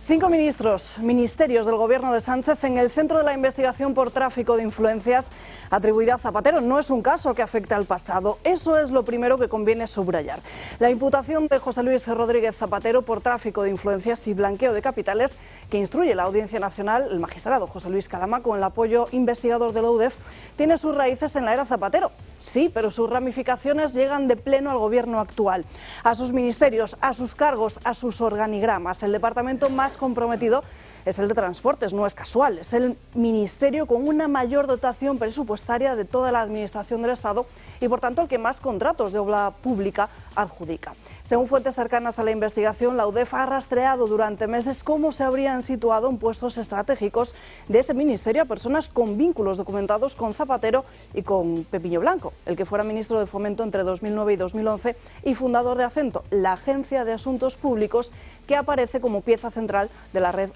5 ministerios del gobierno de Sánchez en el centro de la investigación por tráfico de influencias atribuida a Zapatero. No es un caso que afecte al pasado, eso es lo primero que conviene subrayar. La imputación de José Luis Rodríguez Zapatero por tráfico de influencias y blanqueo de capitales que instruye la Audiencia Nacional, el magistrado José Luis Calama, con el apoyo investigador de la UDEF, tiene sus raíces en la era Zapatero. Sí, pero sus ramificaciones llegan de pleno al gobierno actual, a sus ministerios, a sus cargos, a sus organigramas. El departamento más comprometido es el de Transportes, no es casual, es el ministerio con una mayor dotación presupuestaria de toda la administración del Estado y por tanto el que más contratos de obra pública adjudica. Según fuentes cercanas a la investigación, la UDEF ha rastreado durante meses cómo se habrían situado en puestos estratégicos de este ministerio a personas con vínculos documentados con Zapatero y con Pepiño Blanco, el que fuera ministro de Fomento entre 2009 y 2011 y fundador de Acento, la agencia de asuntos públicos que aparece como pieza central de la red